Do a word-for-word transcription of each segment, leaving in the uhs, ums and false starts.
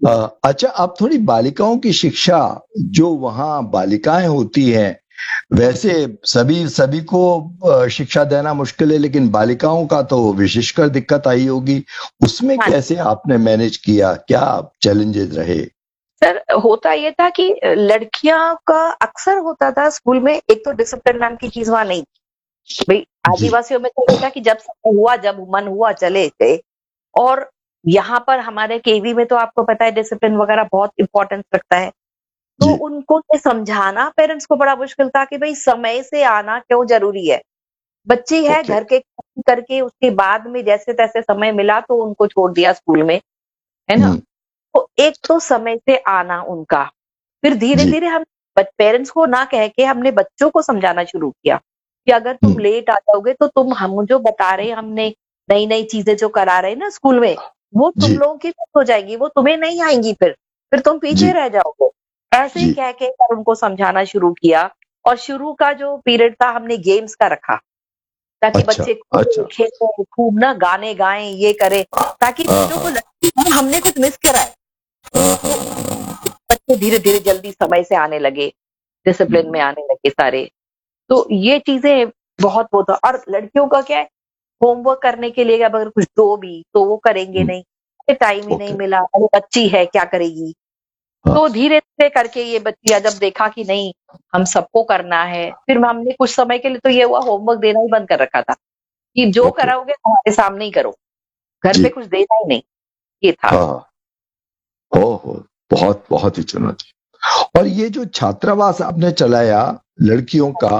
अ, अच्छा, आप थोड़ी बालिकाओं की शिक्षा, जो वहाँ बालिकाएं होती हैं, वैसे सभी सभी को अ, शिक्षा देना मुश्किल है, लेकिन बालिकाओं का तो विशेषकर दिक्कत आई होगी। उसमें हाँ कैसे आपने मैनेज किया? क्या चैलेंजेस रहे? सर, होता ये था कि लड़कियां का अक्सर होता था स्कूल में, एक तो डिसिप्लिन नाम की चीज वहां नहीं थी भाई। जी, आदिवासियों में तो ये था कि जब समय हुआ, जब मन हुआ चले गए। और यहाँ पर हमारे केवी में तो आपको पता है डिसिप्लिन वगैरह बहुत इंपॉर्टेंस रखता है। तो जी। उनको ये समझाना पेरेंट्स को बड़ा मुश्किल था कि भाई समय से आना क्यों जरूरी है। बच्ची है, ओके। घर के काम करके उसके बाद में जैसे तैसे समय मिला तो उनको छोड़ दिया स्कूल में, है ना। हम्म। तो एक तो समय से आना उनका, फिर धीरे जी। धीरे हम पेरेंट्स को ना कह के हमने बच्चों को समझाना शुरू किया कि अगर तुम हम्म। लेट आ जाओगे तो तुम हम जो बता रहे हैं, हमने नई नई चीजें जो करा रहे हैं ना स्कूल में, वो तुम जी। लोगों की मिस हो जाएगी, वो तुम्हें नहीं आएंगी, फिर फिर तुम पीछे जी। रह जाओगे। ऐसे ही जी। कह के कर उनको समझाना शुरू किया। और शुरू का जो पीरियड था हमने गेम्स का रखा, ताकि अच्छा। बच्चे खूब अच्छा। खेलें, खूब ना गाने गाएं, ये करें, ताकि हाँ, बच्चों को हाँ। लगे कि हमने कुछ मिस करा है। हाँ, हाँ, तो हाँ। बच्चे धीरे धीरे जल्दी समय से आने लगे, डिसिप्लिन में आने लगे सारे। तो ये चीजें बहुत वो था। और लड़कियों का क्या है, होमवर्क करने के लिए अगर कुछ दो भी तो वो करेंगे हम्म। नहीं, टाइम ही नहीं ओके। मिला, अरे बच्ची है क्या करेगी। हाँ। तो धीरे धीरे करके ये बच्चियां जब देखा कि नहीं, हम सबको करना है, फिर हमने कुछ समय के लिए तो ये हुआ होमवर्क देना ही बंद कर रखा था कि जो ओके। कराओगे हमारे सामने ही करो, घर जी। पे कुछ देना ही नहीं, ये था। हाँ, हाँ। हो हो बहुत बहुत ही चुनौती। और ये जो छात्रावास आपने चलाया लड़कियों का,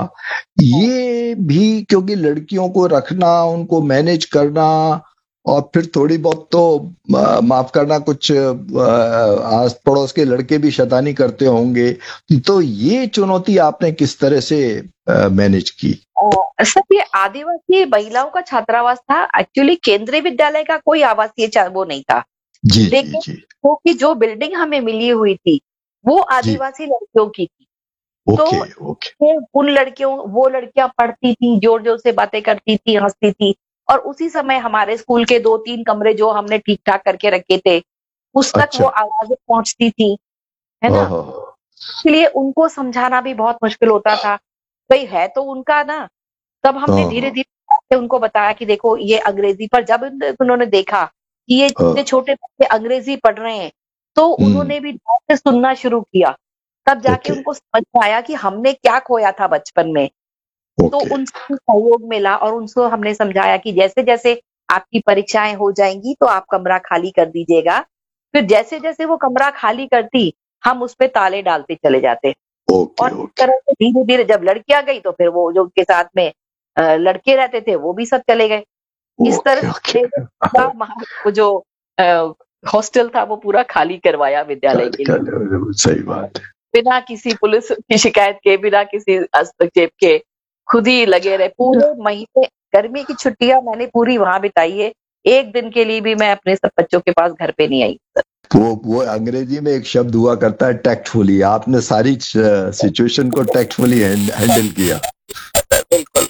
ये भी क्योंकि लड़कियों को रखना, उनको मैनेज करना, और फिर थोड़ी बहुत तो अ, माफ करना, कुछ अ, आस पड़ोस के लड़के भी शैतानी करते होंगे, तो ये चुनौती आपने किस तरह से मैनेज की? अ, सर, ये आदिवासी महिलाओं का छात्रावास था, एक्चुअली केंद्रीय विद्यालय का कोई आवासीय छा- वो नहीं था। जी, जी, लेकिन जी। क्योंकि जो बिल्डिंग हमें मिली हुई थी वो जी। आदिवासी लड़कियों की थी। तो ओके, ओके। वो उन लड़कियों वो लड़कियां पढ़ती थी, जोर जोर से बातें करती थी, हंसती थी। और उसी समय हमारे स्कूल के दो तीन कमरे जो हमने ठीक ठाक करके रखे थे, उस तक अच्छा। वो आवाजें पहुंचती थी, है हाँ, ना। हाँ, हाँ। इसलिए उनको समझाना भी बहुत मुश्किल होता था। भाई है तो उनका ना। तब हमने हाँ, धीरे हाँ, धीरे उनको बताया कि देखो ये अंग्रेजी पर, जब उन- उन्होंने देखा कि ये इतने हाँ। छोटे बच्चे अंग्रेजी पढ़ रहे हैं, तो हम्म। उन्होंने भी ध्यान से सुनना शुरू किया। तब जाके ओके। उनको समझ में आया कि हमने क्या खोया था बचपन में। तो ओके। उनसे भी सहयोग मिला और उनको हमने समझाया कि जैसे जैसे आपकी परीक्षाएं हो जाएंगी तो आप कमरा खाली कर दीजिएगा। फिर जैसे जैसे वो कमरा खाली करती, हम उस पे ताले डालते चले जाते। ओके। और इस ओके। तरह से धीरे धीरे जब लड़कियां गई तो फिर वो जो उनके साथ में अ, लड़के रहते थे वो भी सब चले गए। इस तरह ओके। से ओके। धीरे-धीरे पूरा वहाँ वो जो अ, हॉस्टल था वो पूरा खाली करवाया विद्यालय काले के लिए। काले, सही बात है। बिना किसी पुलिस की शिकायत के, बिना किसी हस्तक्षेप के, खुद ही लगे रहे पूरे महीने। गर्मी की छुट्टियां मैंने पूरी वहां बिताई है। एक दिन के लिए भी मैं अपने सब बच्चों के पास घर पे नहीं आई। वो वो अंग्रेजी में एक शब्द हुआ करता है, टैक्टफुली। आपने सारी सिचुएशन को टैक्टफुली हैंडल किया। बिल्कुल।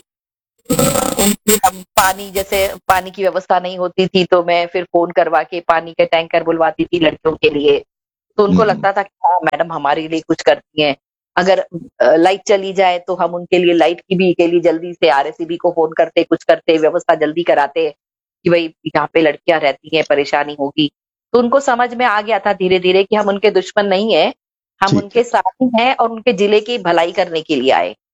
उनकी हम पानी, जैसे पानी की व्यवस्था नहीं होती थी तो मैं फिर फ़ोन करवा के पानी के टैंकर बुलवाती थी लड़कियों के लिए। तो उनको हम्म। लगता था कि हाँ, मैडम हमारे लिए कुछ करती हैं। अगर अ, लाइट चली जाए तो हम उनके लिए लाइट की भी के लिए जल्दी से आरएसईबी को फ़ोन करते, कुछ करते, व्यवस्था जल्दी कराते कि भई यहाँ पे लड़कियाँ रहती हैं, परेशानी होगी। तो उनको समझ में आ गया था धीरे-धीरे कि हम उनके दुश्मन नहीं हैं, हम ठीक है। उनके साथी हैं और उनके जिले की भलाई करने के लिए आए।